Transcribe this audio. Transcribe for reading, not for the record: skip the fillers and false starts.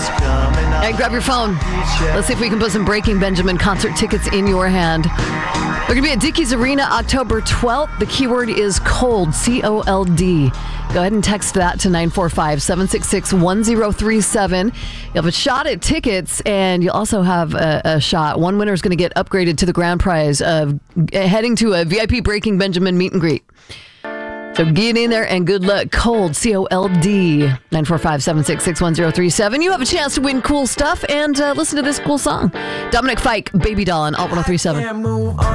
Hey, grab your phone. Let's see if we can put some Breaking Benjamin concert tickets in your hand. They're going to be at Dickies Arena October 12th. The keyword is cold, C-O-L-D. Go ahead and text that to 945-766-1037. You'll have a shot at tickets, and you'll also have a shot. One winner is going to get upgraded to the grand prize of heading to a VIP Breaking Benjamin meet and greet. So get in there and good luck. Cold, C-O-L-D, 945-766-1037. You have a chance to win cool stuff and listen to this cool song. Dominic Fike, Baby Doll on Alt 1037.